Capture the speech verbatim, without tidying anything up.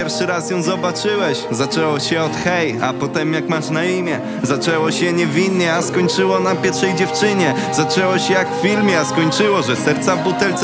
pierwszy raz ją zobaczyłeś? Zaczęło się od hej, a potem jak masz na imię? Zaczęło się niewinnie, a skończyło na pierwszej dziewczynie. Zaczęło się jak w filmie, a skończyło, że serca w butelce